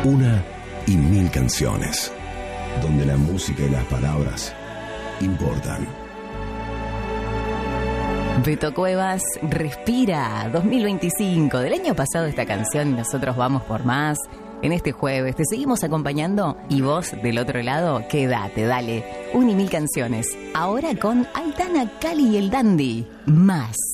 Una y mil canciones, donde la música y las palabras importan. Beto Cuevas, Respira, 2025. Del año pasado esta canción, Nosotros Vamos por Más. En este jueves te seguimos acompañando y vos del otro lado, quédate, dale. Una y mil canciones. Ahora con Aitana, Cali y el Dandy. Más.